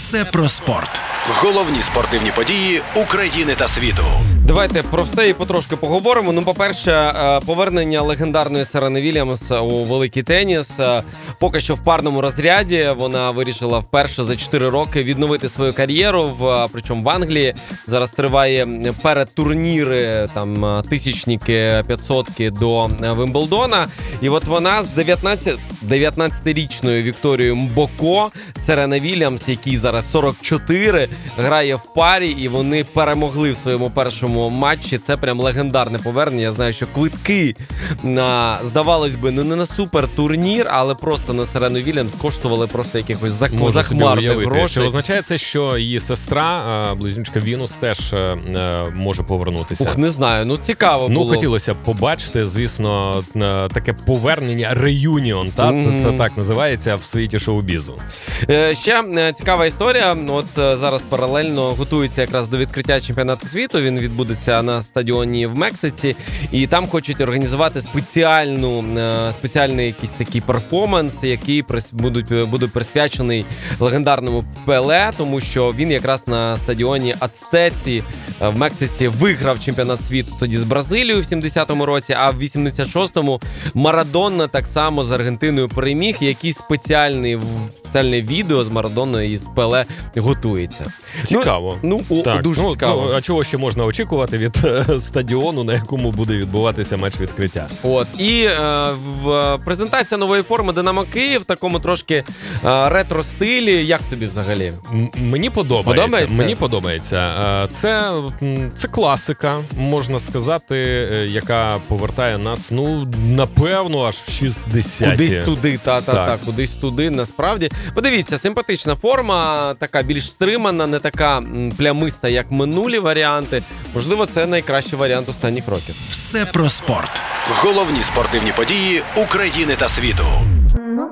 Все про спорт. Головні спортивні події України та світу. Давайте про все і потрошки поговоримо. Ну, по-перше, повернення легендарної Серени Вільямс у великий теніс. Поки що в парному розряді вона вирішила вперше за 4 роки відновити свою кар'єру, причому в Англії. Зараз триває передтурніри, там, тисячники, 500-ки до Вимблдона. І от вона з 19-річною Вікторією Мбоко, Серена Вільямс, якій зараз 44, грає в парі, і вони перемогли в своєму першому матчі. Це прям легендарне повернення. Я знаю, що квитки на, здавалось би, ну не на супертурнір, але просто на Серену Вільямс коштували просто якихось захмарних грошей. Чи означає це, що її сестра, близнючка Вінус, теж може повернутися? Ух, не знаю, ну цікаво було. Ну, хотілося б побачити, звісно, таке повернення, реюніон, це так називається в світі шоу-бізу. Ще цікава історія. От зараз паралельно готується якраз до відкриття чемпіонату світу. Він відбудеться на стадіоні в Мексиці. І там хочуть організувати спеціальний якийсь такий перформанс, який буде присвячений легендарному Пеле, тому що він якраз на стадіоні Ацтеці в Мексиці виграв чемпіонат світу тоді з Бразилією в 70-му році, а в 86-му Марадона так само з Аргентиною переміг. Якийсь спеціальне відео з Марадоною і з Пеле готується. Цікаво. Дуже цікаво. А чого ще можна очікувати від стадіону, на якому буде відбуватися матч відкриття? От. І презентація нової форми «Динамо Київ» в такому трошки ретро-стилі. Як тобі взагалі? Мені подобається. Мені подобається. Це класика, можна сказати, яка повертає нас, напевно, аж в 60-ті. Кудись туди, кудись туди, насправді. Подивіться, симпатична форма, така більш стримана, не така плямиста, як минулі варіанти. Можливо, це найкращий варіант останніх років. Все про спорт. Головні спортивні події України та світу.